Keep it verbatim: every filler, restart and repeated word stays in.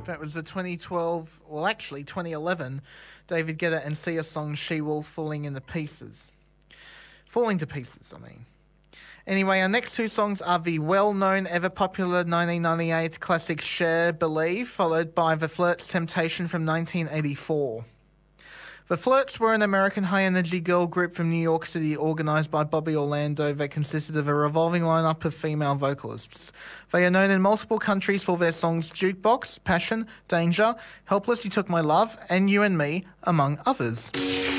That was the twenty twelve, well, actually twenty eleven, David Guetta and Sia song She Wolf Falling into Pieces. Falling to Pieces, I mean. Anyway, our next two songs are the well-known, ever-popular nineteen ninety-eight classic Cher, Believe, followed by The Flirts' Temptation from nineteen eighty-four. The Flirts were an American high-energy girl group from New York City organised by Bobby Orlando that consisted of a revolving lineup of female vocalists. They are known in multiple countries for their songs Jukebox, Passion, Danger, Helpless You Took My Love, and You and Me, among others.